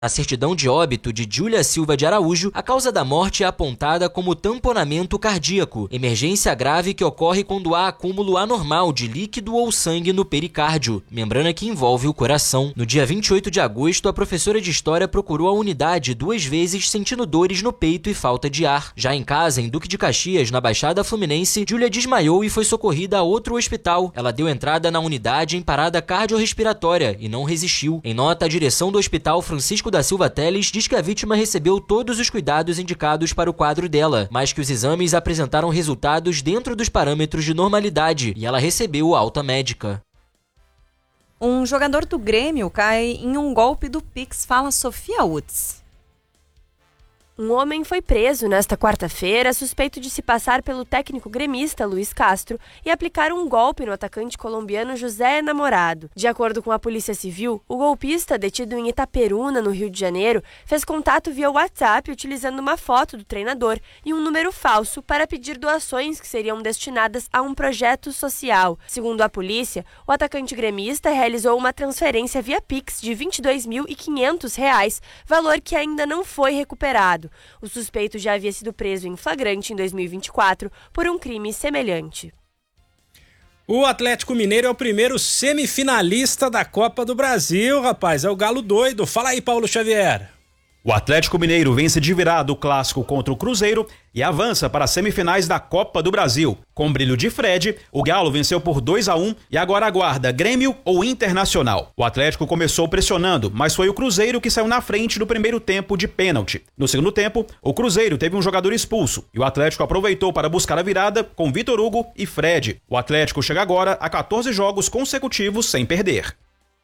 Na certidão de óbito de Júlia Silva de Araújo, a causa da morte é apontada como tamponamento cardíaco, emergência grave que ocorre quando há acúmulo anormal de líquido ou sangue no pericárdio, membrana que envolve o coração. No dia 28 de agosto, a professora de História procurou a unidade 2 vezes sentindo dores no peito e falta de ar. Já em casa, em Duque de Caxias, na Baixada Fluminense, Júlia desmaiou e foi socorrida a outro hospital. Ela deu entrada na unidade em parada cardiorrespiratória e não resistiu. Em nota, a direção do Hospital Francisco da Silva Teles diz que a vítima recebeu todos os cuidados indicados para o quadro dela, mas que os exames apresentaram resultados dentro dos parâmetros de normalidade e ela recebeu alta médica. Um jogador do Grêmio cai em um golpe do Pix, fala Sofia Utz. Um homem foi preso nesta quarta-feira, suspeito de se passar pelo técnico gremista Luiz Castro e aplicar um golpe no atacante colombiano José Namorado. De acordo com a Polícia Civil, o golpista, detido em Itaperuna, no Rio de Janeiro, fez contato via WhatsApp utilizando uma foto do treinador e um número falso para pedir doações que seriam destinadas a um projeto social. Segundo a polícia, o atacante gremista realizou uma transferência via Pix de R$ 22.500, valor que ainda não foi recuperado. O suspeito já havia sido preso em flagrante em 2024 por um crime semelhante. O Atlético Mineiro é o primeiro semifinalista da Copa do Brasil, rapaz. É o Galo doido. Fala aí, Paulo Xavier. O Atlético Mineiro vence de virada o clássico contra o Cruzeiro e avança para as semifinais da Copa do Brasil. Com brilho de Fred, o Galo venceu por 2-1 e agora aguarda Grêmio ou Internacional. O Atlético começou pressionando, mas foi o Cruzeiro que saiu na frente no primeiro tempo de pênalti. No segundo tempo, o Cruzeiro teve um jogador expulso e o Atlético aproveitou para buscar a virada com Vitor Hugo e Fred. O Atlético chega agora a 14 jogos consecutivos sem perder.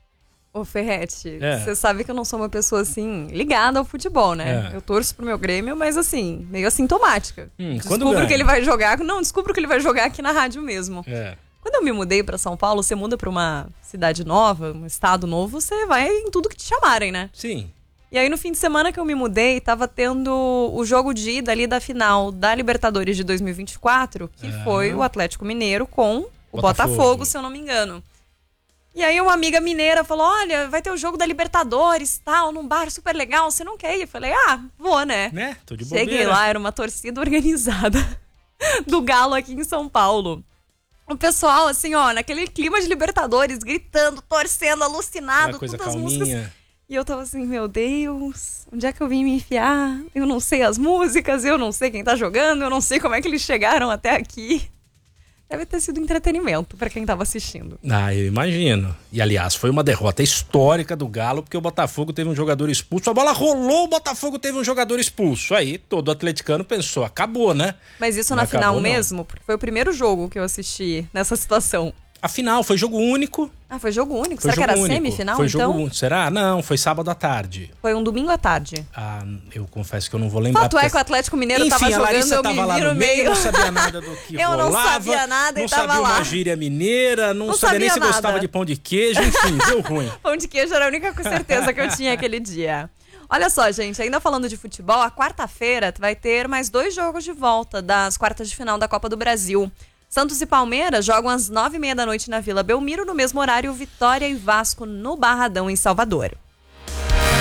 Ô Ferretti, você sabe que eu não sou uma pessoa assim ligada ao futebol, né? Eu torço pro meu Grêmio, mas assim, meio assintomática. Descubro que ele vai jogar, descubro que ele vai jogar aqui na rádio mesmo. Quando eu me mudei pra São Paulo, você muda pra uma cidade nova, um estado novo, você vai em tudo que te chamarem, né? Sim. E aí no fim de semana que eu me mudei, tava tendo o jogo de ida ali da final da Libertadores de 2024, que foi o Atlético Mineiro com o Botafogo, se eu não me engano. E aí uma amiga mineira falou, olha, vai ter o jogo da Libertadores, tal, num bar super legal, você não quer ir? Eu falei, vou, né? Tô de bobeira. Cheguei lá, era uma torcida organizada do Galo aqui em São Paulo. O pessoal, assim, naquele clima de Libertadores, gritando, torcendo, alucinado, coisa todas as calminha. músicas. E eu tava assim, meu Deus, onde é que eu vim me enfiar? Eu não sei as músicas, eu não sei quem tá jogando, eu não sei como é que eles chegaram até aqui. Deve ter sido entretenimento pra quem tava assistindo. Eu imagino. E, aliás, foi uma derrota histórica do Galo, porque o Botafogo teve um jogador expulso. A bola rolou, o Botafogo teve um jogador expulso. Aí, todo atleticano pensou, acabou, né? Mas isso na final mesmo? Porque foi o primeiro jogo que eu assisti nessa situação. A final foi jogo único. Foi jogo único? Será que era semifinal, foi então? Jogo único. Será? Não, foi sábado à tarde. Foi um domingo à tarde. Eu confesso que eu não vou lembrar. Fato é que o Atlético Mineiro tava jogando, eu me vi no meio. Não sabia nada do que rolava. Eu não sabia nada e tava lá. Não sabia uma gíria mineira, não sabia nem se gostava de pão de queijo, enfim, deu ruim. Pão de queijo era a única certeza que eu tinha aquele dia. Olha só, gente, ainda falando de futebol, a quarta-feira vai ter mais 2 jogos de volta das quartas de final da Copa do Brasil. Santos e Palmeiras jogam às 9h30 da noite na Vila Belmiro, no mesmo horário Vitória e Vasco no Barradão, em Salvador.